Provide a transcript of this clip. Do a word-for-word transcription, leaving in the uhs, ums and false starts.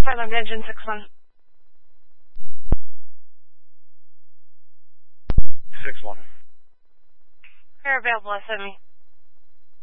Island engine six one. six one. Air available, S M E.